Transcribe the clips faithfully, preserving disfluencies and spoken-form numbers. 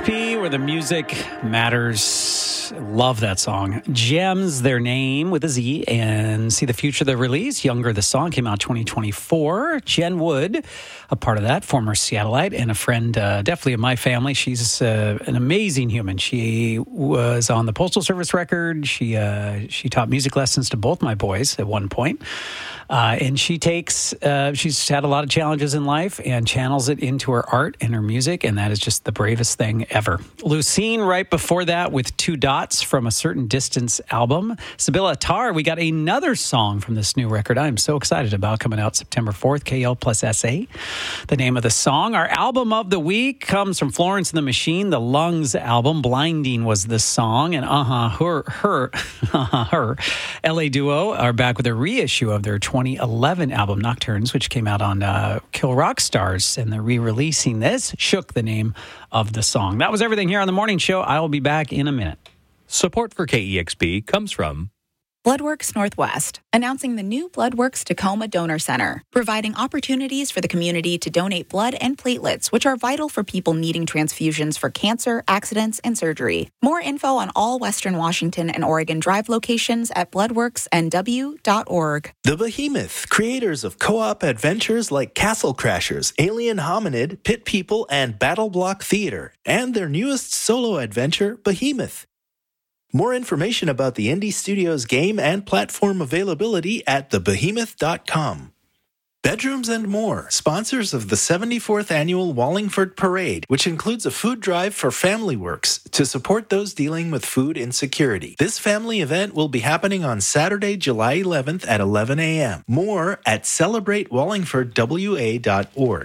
P, where the music matters. Love that song. Gems, their name with a Z, and See the Future, the release. Younger, the song came out twenty twenty-four. Jen Wood, a part of that, former Seattleite and a friend, uh, definitely of my family. She's uh, an amazing human. She was on the Postal Service record. She uh, she taught music lessons to both my boys at one point. Uh, and she takes, uh, she's had a lot of challenges in life and channels it into her art and her music, and that is just the bravest thing ever. Lucene, right before that, with Two Dots from A Certain Distance album. Sibylla Tar, we got another song from this new record I'm so excited about, coming out September fourth, K L plus S A. The name of the song. Our album of the week comes from Florence and the Machine, the Lungs album. Blinding was the song, and uh-huh, her, her, uh-huh, her, L A duo are back with a reissue of their twenty eleven album Nocturnes, which came out on uh, Kill Rock Stars, and they're re-releasing this. Shook, the name of the song. That was everything here on the morning show. I will be back in a minute. Support for K E X P comes from Bloodworks Northwest, announcing the new Bloodworks Tacoma Donor Center, providing opportunities for the community to donate blood and platelets, which are vital for people needing transfusions for cancer, accidents, and surgery. More info on all Western Washington and Oregon Drive locations at bloodworks n w dot org. The Behemoth, creators of co-op adventures like Castle Crashers, Alien Hominid, Pit People, and Battle Block Theater, and their newest solo adventure, Behemoth. More information about the Indie Studios game and platform availability at the behemoth dot com. Bedrooms and More, sponsors of the seventy-fourth Annual Wallingford Parade, which includes a food drive for Family Works to support those dealing with food insecurity. This family event will be happening on Saturday, July eleventh at eleven a.m. More at celebrate wallingford w a dot org.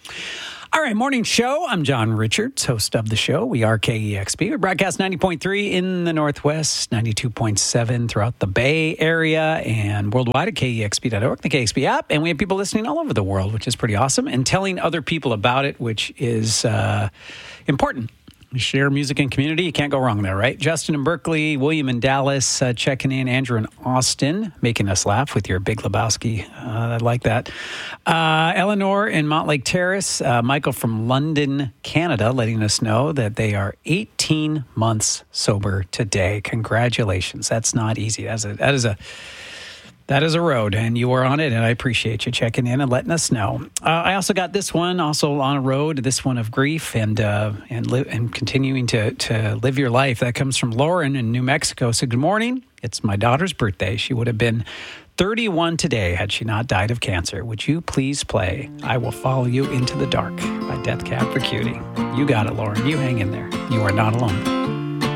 All right, morning show. I'm John Richards, host of the show. We are K E X P. We broadcast ninety point three in the Northwest, ninety-two point seven throughout the Bay Area, and worldwide at K E X P dot org, the K E X P app. And we have people listening all over the world, which is pretty awesome, and telling other people about it, which is uh, important. Share music and community. You can't go wrong there, right? Justin in Berkeley, William in Dallas, uh, checking in, Andrew in Austin, making us laugh with your Big Lebowski. Uh, I like that. Uh, Eleanor in Montlake Terrace, uh, Michael from London, Canada, letting us know that they are eighteen months sober today. Congratulations. That's not easy. That is a, that is a That is a road, and you are on it, and I appreciate you checking in and letting us know. Uh, I also got this one, also on a road, this one of grief and uh, and, li- and continuing to, to live your life. That comes from Lauren in New Mexico. So good morning. It's my daughter's birthday. She would have been thirty-one today had she not died of cancer. Would you please play I Will Follow You Into the Dark by Death Cab for Cutie? You got it, Lauren. You hang in there. You are not alone.